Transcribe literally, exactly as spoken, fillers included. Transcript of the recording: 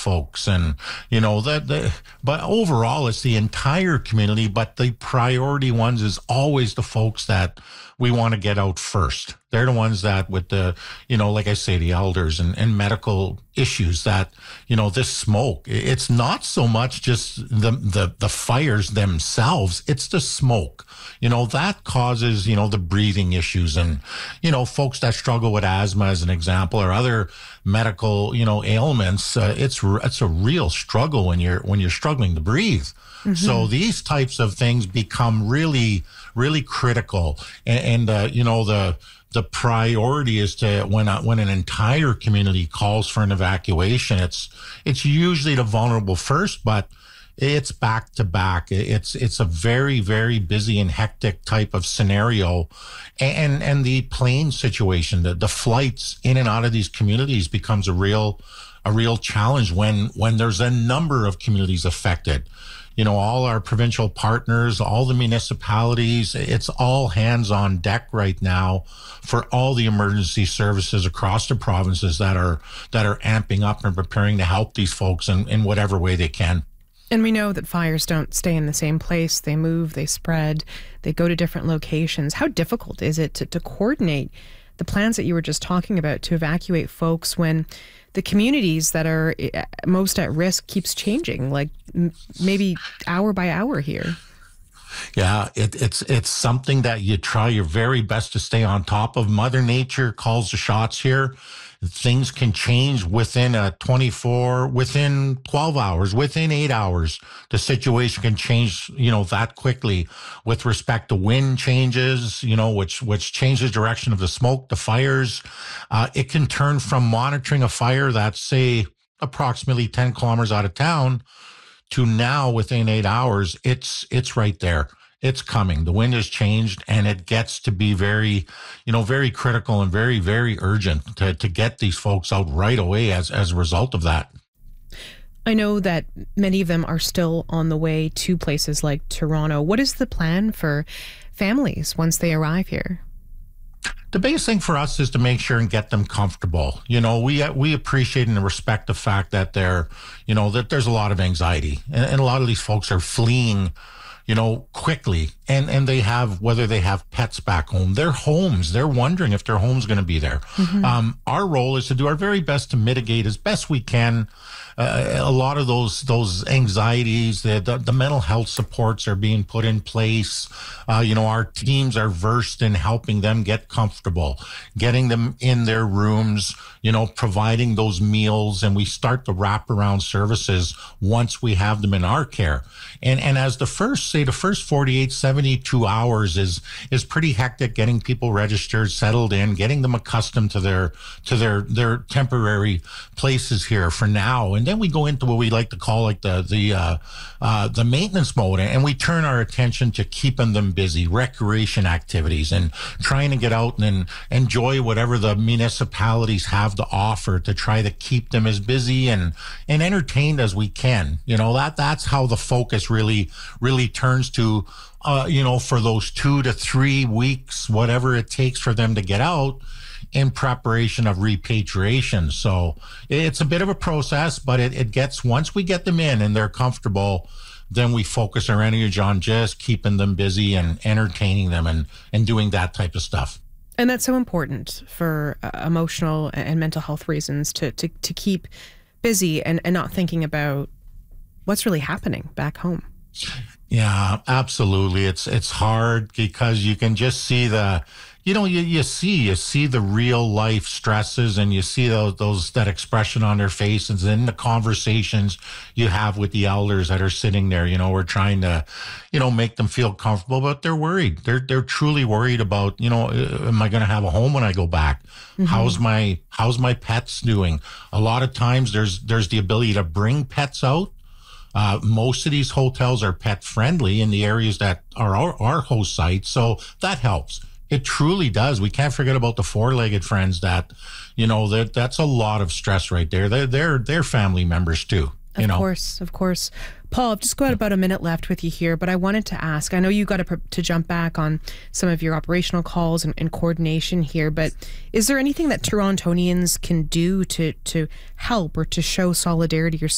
folks, and you know that. The, but overall, it's the entire community. But the priority ones is always the folks that we want to get out first. They're the ones that, with the, you know, like I say, the elders and, and medical issues that, you know, this smoke, it's not so much just the, the, the fires themselves, it's the smoke, you know, that causes, you know, the breathing issues, and, you know, folks that struggle with asthma, as an example, or other medical, you know, ailments. Uh, it's, it's a real struggle when you're, when you're struggling to breathe. Mm-hmm. So these types of things become really, really critical. And, and uh, you know, the, the priority is to, when, uh, when an entire community calls for an evacuation, it's, it's usually the vulnerable first, but it's back to back. It's, it's a very, very busy and hectic type of scenario. And, and the plane situation, the, the flights in and out of these communities becomes a real, a real challenge when, when there's a number of communities affected. You know, all our provincial partners, all the municipalities, it's all hands on deck right now for all the emergency services across the provinces that are that are amping up and preparing to help these folks in, in whatever way they can. And we know that fires don't stay in the same place. They move, they spread, they go to different locations. How difficult is it to, to coordinate the plans that you were just talking about to evacuate folks when the communities that are most at risk keeps changing, like m- maybe hour by hour here? Yeah, it, it's it's something that you try your very best to stay on top of. Mother Nature calls the shots here. Things can change within a twenty-four, within twelve hours, within eight hours. The situation can change, you know, that quickly with respect to wind changes, you know, which, which changes direction of the smoke, the fires. Uh, it can turn from monitoring a fire that's, say, approximately ten kilometers out of town to now within eight hours, it's, it's right there. It's coming. The wind has changed, and it gets to be very, you know, very critical and very, very urgent to, to get these folks out right away as, as a result of that. I know that many of them are still on the way to places like Toronto. What is the plan for families once they arrive here? The biggest thing for us is to make sure and get them comfortable. You know, we we appreciate and respect the fact that they're, you know, that there's a lot of anxiety, and, and a lot of these folks are fleeing, you know, quickly. And, and they have, whether they have pets back home, their homes, they're wondering if their home's going to be there. Mm-hmm. Um, our role is to do our very best to mitigate as best we can uh, a lot of those those anxieties. The, the, the mental health supports are being put in place. Uh, you know, our teams are versed in helping them get comfortable, getting them in their rooms, you know, providing those meals, and we start the wraparound services once we have them in our care. And and as the first, say the first forty-eight, seventy-two hours is is pretty hectic, getting people registered, settled in, getting them accustomed to their to their their temporary places here for now. And then we go into what we like to call like the the uh, uh, the maintenance mode, and we turn our attention to keeping them busy, recreation activities, and trying to get out and enjoy whatever the municipalities have to offer to try to keep them as busy and and entertained as we can. You know, that that's how the focus really really turns to, uh, you know, for those two to three weeks, whatever it takes for them to get out in preparation of repatriation. So it's a bit of a process, but it, it gets, once we get them in and they're comfortable, then we focus our energy on just keeping them busy and entertaining them and, and doing that type of stuff. And that's so important for uh, emotional and mental health reasons to, to, to keep busy and, and not thinking about what's really happening back home. Yeah, absolutely. It's it's hard because you can just see the, you know, you, you see you see the real life stresses, and you see those those that expression on their faces, and the conversations you have with the elders that are sitting there. You know, we're trying to, you know, make them feel comfortable, but they're worried. They're they're truly worried about, you know, am I going to have a home when I go back? Mm-hmm. How's my how's my pets doing? A lot of times there's there's the ability to bring pets out. Uh, most of these hotels are pet friendly in the areas that are our, our host sites. So that helps. It truly does. We can't forget about the four-legged friends that, you know, that that's a lot of stress right there. They're, they're, they're family members too. You of know? course, of course. Paul, I've just got about a minute left with you here, but I wanted to ask, I know you got to, to jump back on some of your operational calls and, and coordination here, but is there anything that Torontonians can do to, to help or to show solidarity or